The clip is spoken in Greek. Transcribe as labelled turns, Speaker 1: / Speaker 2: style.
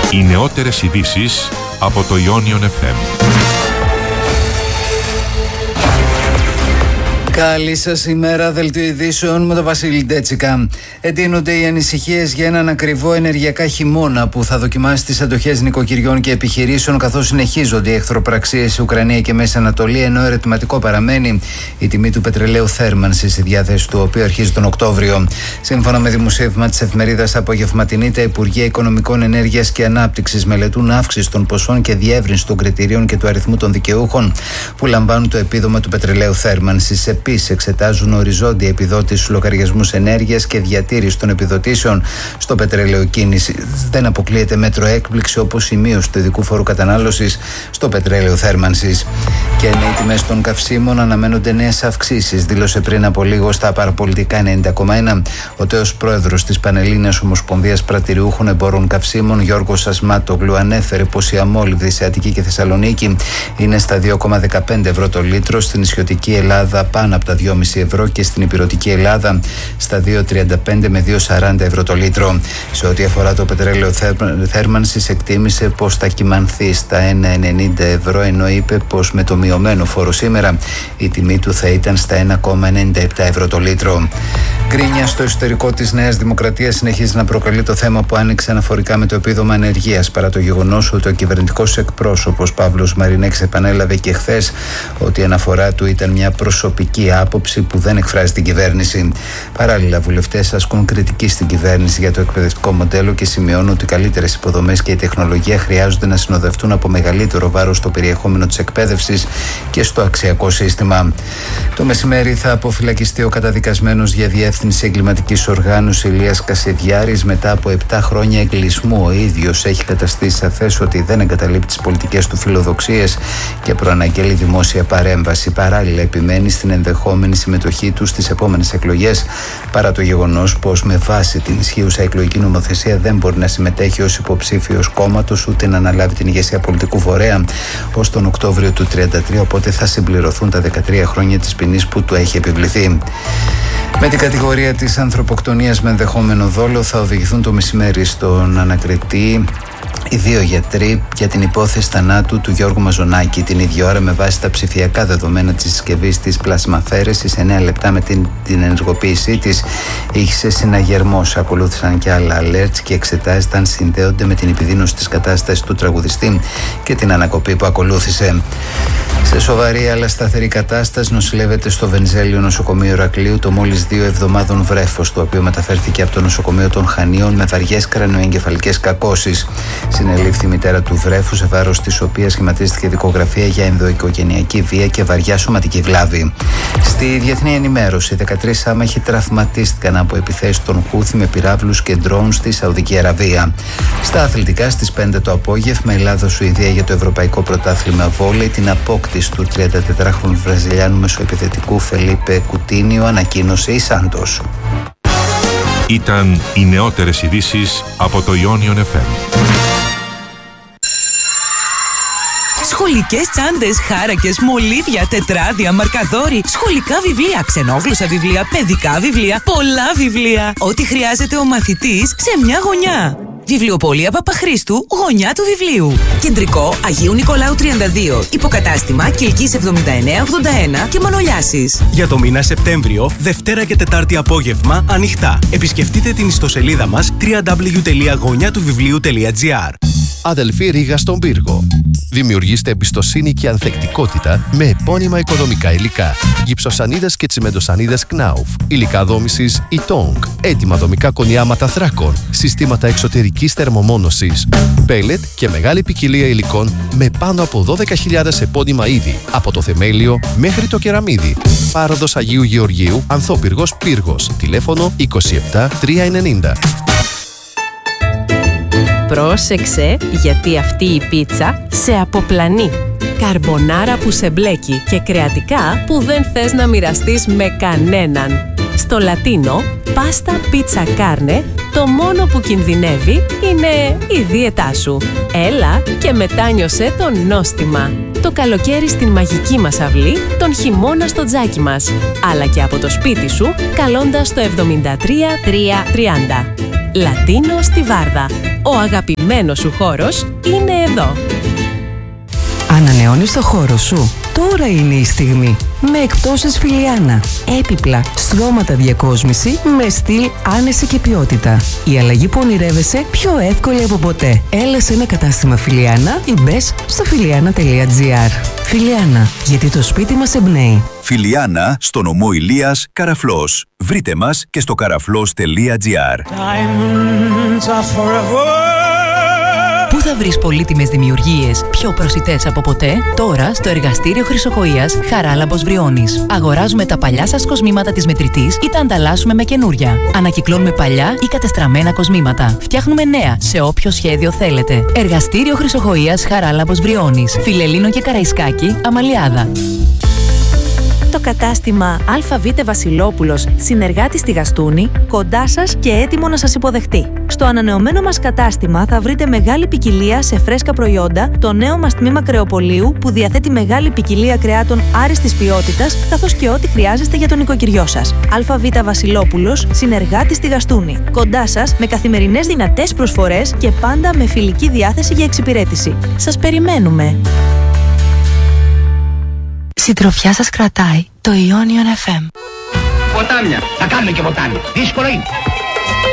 Speaker 1: Οι νεότερες ειδήσεις από το Ionion FM.
Speaker 2: Καλή σας ημέρα, δελτίο ειδήσεων με τον Βασίλη Ντέτσικα. Εντείνονται οι ανησυχίες για έναν ακριβό ενεργειακά χειμώνα που θα δοκιμάσει τις αντοχές νοικοκυριών και επιχειρήσεων, καθώς συνεχίζονται οι εχθροπραξίες σε Ουκρανία και Μέση Ανατολή, ενώ ερωτηματικό παραμένει η τιμή του πετρελαίου θέρμανσης, η διάθεση του οποίου αρχίζει τον Οκτώβριο. Σύμφωνα με δημοσίευμα της εφημερίδας Απογευματινή, τα Υπουργεία Οικονομικών, Ενέργειας και Ανάπτυξης μελετούν αύξηση των ποσών και διεύρυνση των κριτηρίων και του αριθμού των δικαιούχων που λαμβάνουν το επίδομα του πετρελαίου θέρμανσης. Επίσης, εξετάζουν οριζόντια επιδότηση στους λογαριασμούς ενέργειας και διατήρηση των επιδοτήσεων στο πετρέλαιο κίνηση. Δεν αποκλείεται μέτρο έκπληξη όπως η μείωση του ειδικού φόρου κατανάλωσης στο πετρέλαιο θέρμανσης. Και ενώ οι τιμές των καυσίμων αναμένονται νέες αυξήσεις, δήλωσε πριν από λίγο στα παραπολιτικά 90,1 ο τέος πρόεδρος της Πανελλήνιας Ομοσπονδίας Πρατηριούχων Εμπόρων Καυσίμων, Γιώργος Ασμάτογλου, ανέφερε πως η αμόλυβδη σε Αττική και Θεσσαλονίκη είναι στα 2,15 ευρώ το λίτρο, στην νησιωτική Ελλάδα πάνω από τα 2,5 ευρώ και στην ηπειρωτική Ελλάδα στα 2,35 με 2,40 ευρώ το λίτρο. Σε ό,τι αφορά το πετρέλαιο θέρμανσης, εκτίμησε πως θα κυμανθεί στα 1,90 ευρώ, ενώ είπε πως με το μειωμένο φόρο σήμερα η τιμή του θα ήταν στα 1,97 ευρώ το λίτρο. Γκρίνια στο εσωτερικό της Νέας Δημοκρατίας συνεχίζει να προκαλεί το θέμα που άνοιξε αναφορικά με το επίδομα ανεργίας, παρά το γεγονός ότι ο κυβερνητικός εκπρόσωπος Παύλος Μαρινέξης επανέλαβε και χθες ότι η αναφορά του ήταν μια προσωπική άποψη που δεν εκφράζει την κυβέρνηση. Παράλληλα, βουλευτές ασκούν κριτική στην κυβέρνηση για το εκπαιδευτικό μοντέλο και σημειώνουν ότι οι καλύτερες υποδομές και η τεχνολογία χρειάζονται να συνοδευτούν από μεγαλύτερο βάρος στο περιεχόμενο της εκπαίδευσης και στο αξιακό σύστημα. Το μεσημέρι θα αποφυλακιστεί ο καταδικασμένος για διεύθυνση εγκληματικής οργάνωσης Ηλίας Κασιδιάρης μετά από 7 χρόνια εγκλεισμού. Ο ίδιος έχει καταστήσει σαφές ότι δεν εγκαταλείπει τις πολιτικές του φιλοδοξίες και προαναγγέλει δημόσια παρέμβαση. Παράλληλα, επιμένει στην ενδεχόμενη συμμετοχή του στις επόμενες εκλογές, παρά το γεγονός πως με βάση την ισχύουσα εκλογική νομοθεσία δεν μπορεί να συμμετέχει ως υποψήφιος κόμματος ούτε να αναλάβει την ηγεσία πολιτικού φορέα ως τον Οκτώβριο του 1933, οπότε θα συμπληρωθούν τα 13 χρόνια της ποινής που του έχει επιβληθεί. Με την κατηγορία της ανθρωποκτονίας με ενδεχόμενο δόλο θα οδηγηθούν το μεσημέρι στον ανακριτή οι δύο γιατροί για την υπόθεση θανάτου του Γιώργου Μαζονάκη. Την ίδια ώρα, με βάση τα ψηφιακά δεδομένα της συσκευής της πλασμαφέρεσης, 9 λεπτά με την ενεργοποίησή της, είχε συναγερμός. Ακολούθησαν και άλλα alerts και εξετάζεται αν συνδέονται με την επιδείνωση της κατάστασης του τραγουδιστή και την ανακοπή που ακολούθησε. Σε σοβαρή αλλά σταθερή κατάσταση νοσηλεύεται στο Βενιζέλιο Νοσοκομείο Ηρακλείου το μόλις 2 εβδομάδων βρέφος, το οποίο μεταφέρθηκε από το νοσοκομείο των Χανίων με βαριές κρανιοεγκεφαλικές κακώσεις. Συνελήφθη η μητέρα του βρέφου, σε βάρος της οποίας σχηματίστηκε δικογραφία για ενδοοικογενειακή βία και βαριά σωματική βλάβη. Στη διεθνή ενημέρωση, 13 άμαχοι τραυματίστηκαν από επιθέσεις των Χούθι με πυράβλους και ντρόουν στη Σαουδική Αραβία. Στα αθλητικά, στις 5 το απόγευμα, Ελλάδα-Σουηδία για το Ευρωπαϊκό Πρωτάθλημα Βόλεϊ, την απόκτηση του 34χρονου Βραζιλιάνου μεσοεπιθετικού Φελίπε Κουτίνιο ανακοίνωσε η Σάντος.
Speaker 1: Ήταν οι νεότερες ειδήσεις από το Ionion FM.
Speaker 3: Σχολικές τσάντες, χάρακες, μολύβια, τετράδια, μαρκαδόροι, σχολικά βιβλία, ξενόγλωσσα βιβλία, παιδικά βιβλία, πολλά βιβλία. Ό,τι χρειάζεται ο μαθητής σε μια γωνιά. Βιβλιοπωλεία Παπαχρήστου, γωνιά του βιβλίου. Κεντρικό Αγίου Νικολάου 32. Υποκατάστημα Κιλκής 7981 και Μανολιάσης.
Speaker 4: Για το μήνα Σεπτέμβριο, Δευτέρα και Τετάρτη απόγευμα, ανοιχτά. Επισκεφτείτε την ιστοσελίδα μας www.γωνιατουβιβλίου.gr.
Speaker 5: Αδελφή Ρήγα στον Πύργο. Δημιουργήστε εμπιστοσύνη και ανθεκτικότητα με επώνυμα οικοδομικά υλικά. Γυψοσανίδες και τσιμεντοσανίδες Knauf. Υλικά δόμησης Itong. Έτοιμα δομικά κονιάματα θράκων. Συστήματα εξωτερικής θερμομόνωσης. Πέλετ και μεγάλη ποικιλία υλικών με πάνω από 12.000 επώνυμα είδη. Από το θεμέλιο μέχρι το κεραμίδι. Πάροδος Αγίου Γεωργίου, Ανθόπυργος Πύργος. Τηλέφωνο 27 390.
Speaker 6: Πρόσεξε, γιατί αυτή η πίτσα σε αποπλανεί. Καρμπονάρα που σε μπλέκει και κρεατικά που δεν θες να μοιραστείς με κανέναν. Στο Λατίνο, πάστα πίτσα κάρνε, το μόνο που κινδυνεύει είναι η δίαιτά σου. Έλα και μετάνιωσέ το νόστιμα. Το καλοκαίρι στην μαγική μας αυλή, τον χειμώνα στο τζάκι μας. Αλλά και από το σπίτι σου, καλώντας το 73330. Λατίνο στη Βάρδα. Ο αγαπημένος σου χώρος είναι εδώ.
Speaker 7: Ανανεώνεις το χώρο σου? Τώρα είναι η στιγμή. Με εκπτώσεις Φιλιάνα. Έπιπλα, στρώματα διακόσμηση με στυλ, άνεση και ποιότητα. Η αλλαγή που ονειρεύεσαι πιο εύκολη από ποτέ. Έλα σε ένα κατάστημα Φιλιάνα ή μπες στο φιλιάνα.gr. Φιλιάνα, γιατί το σπίτι μας εμπνέει.
Speaker 8: Φιλιάνα, στο νομό Ηλίας, Καραφλός. Βρείτε μας και στο καραφλός.gr.
Speaker 3: Πού θα βρεις πολύτιμες δημιουργίες πιο προσιτές από ποτέ? Τώρα στο εργαστήριο Χρυσοκοΐας Χαράλαμπος Βριώνης. Αγοράζουμε τα παλιά σας κοσμήματα της μετρητής ή τα ανταλλάσσουμε με καινούρια. Ανακυκλώνουμε παλιά ή κατεστραμμένα κοσμήματα. Φτιάχνουμε νέα σε όποιο σχέδιο θέλετε. Εργαστήριο Χρυσοκοΐας Χαράλαμπος Βριώνης. Φιλελλήνο και Καραϊσκάκη, Αμαλιάδα.
Speaker 6: Το κατάστημα ΑΒ Βασιλόπουλος, συνεργάτης στη Γαστούνη, κοντά σας και έτοιμο να σας υποδεχτεί. Στο ανανεωμένο μας κατάστημα θα βρείτε μεγάλη ποικιλία σε φρέσκα προϊόντα, το νέο μας τμήμα κρεοπολίου που διαθέτει μεγάλη ποικιλία κρεάτων άριστης ποιότητας, καθώς και ό,τι χρειάζεστε για τον νοικοκυριό σας. ΑΒ Βασιλόπουλος, συνεργάτης στη Γαστούνη. Κοντά σας με καθημερινές δυνατές προσφορές και πάντα με φιλική διάθεση για εξυπηρέτηση. Σας περιμένουμε!
Speaker 9: Συντροφιά σας κρατάει το Ionian FM.
Speaker 10: Ποτάμια, θα κάνουμε και ποτάμι. Δύσκολο είναι.